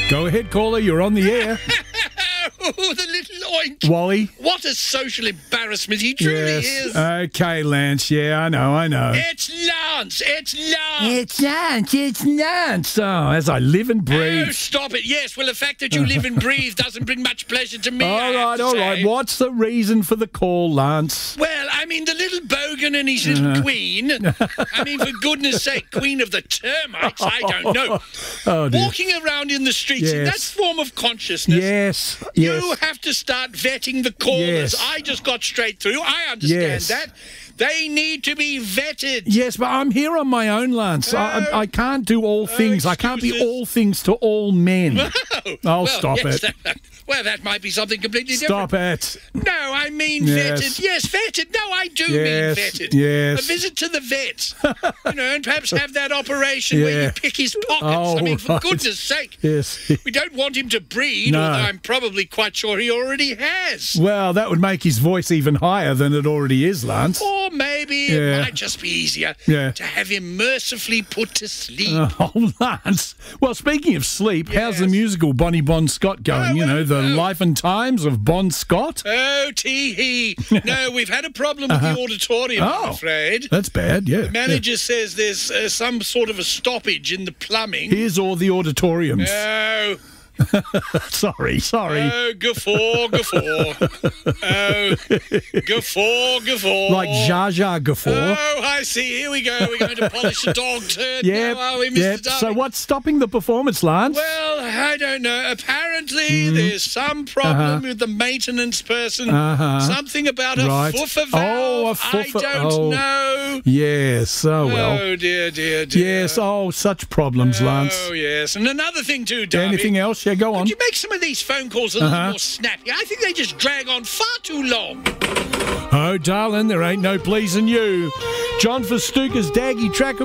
Go ahead, caller. You're on the air. Oh, the little oink. Wally. What a social embarrassment he truly is. Okay, Lance. Yeah, I know. It's Lance. It's Lance. Oh, as I live and breathe. Oh, stop it. Yes, well, the fact that you live and breathe doesn't bring much pleasure to me. All right. What's the reason for the call, Lance? Well, I mean, the little bogan and his little queen. I mean, for goodness sake, queen of the termites, I don't know. Oh, dear. Walking around in the streets, Yes. that's form of consciousness. Yes. You have to start vetting the callers. Yes. I just got straight through. I understand Yes. that. They need to be vetted. Yes, but I'm here on my own, Lance. I can't do all things. I can't be excuses. all things to all men. Well, stop yes, it. Well, that might be something completely Stop different. it. No, I mean Yes. vetted. Yes, vetted. No, I do Yes, mean vetted. yes. A visit to the vet. And perhaps have that operation where Yeah. you pick his pockets. Oh, I mean, for right. goodness sake. Yes. We don't want him to breed, No. although I'm probably quite sure he already has. Well, that would make his voice even higher than it already is, Lance. Or maybe Yeah. it might just be easier Yeah. to have him mercifully put to sleep. Oh, Lance. Well, speaking of sleep, how's the Yes. musical Bonnie Bon Scott going? The life and times of Bon Scott? Oh, tee-hee. No, we've had a problem with the auditorium, I'm afraid. That's bad, yeah. The manager says there's some sort of a stoppage in the plumbing. Here's all the auditoriums. Oh, Sorry. oh, guffaw. Oh, guffaw. Like Jar Jar Guffaw. Oh, I see. Here we go. We're going to polish a dog turd Yep, now, are we, Mr. yep. Darling? So what's stopping the performance, Lance? Well, I don't know. Apparently, there's some problem with the maintenance person. Something about a Right. foofer valve. Oh, a foofer- I don't know. Yes, well. Oh, dear. Yes, such problems, Lance. Oh, yes. And another thing, too, Darby. Anything else? Yeah, go on. Could you make some of these phone calls a little more snappy? I think they just drag on far too long. Oh, darling, there ain't no pleasing you. John Festuca's Daggy Track